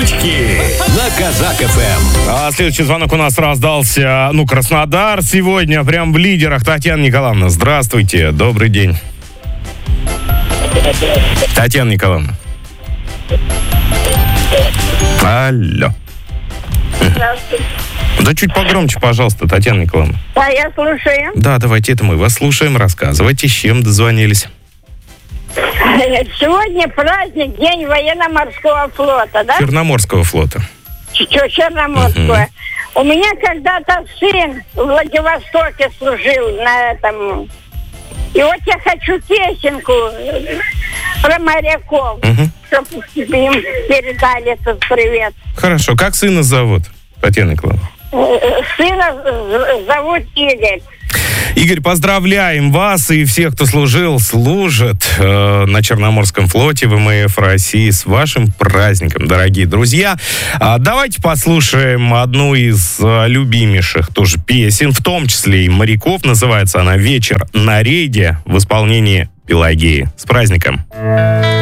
Дрючки на Казак-ФМ. А следующий звонок у нас раздался. Краснодар сегодня прям в лидерах. Татьяна Николаевна, здравствуйте. Добрый день. Татьяна Николаевна. Алло. Здравствуйте. Да чуть погромче, пожалуйста, Татьяна Николаевна. Да, я слушаю. Да, давайте, это мы вас слушаем. Рассказывайте, с чем дозвонились. Сегодня праздник, День военно-морского флота, да? Черноморского флота. Черноморского. У меня когда-то сын в Владивостоке служил на этом. И вот я хочу песенку про моряков, чтобы им передали этот привет. Хорошо. Как сына зовут, Татьяна Николаевна? Сына зовут Игорь. Игорь, поздравляем вас и всех, кто служит на Черноморском флоте ВМФ России с вашим праздником, дорогие друзья. Давайте послушаем одну из любимейших тоже песен, в том числе и моряков. Называется она «Вечер на рейде» в исполнении Пелагеи. С праздником!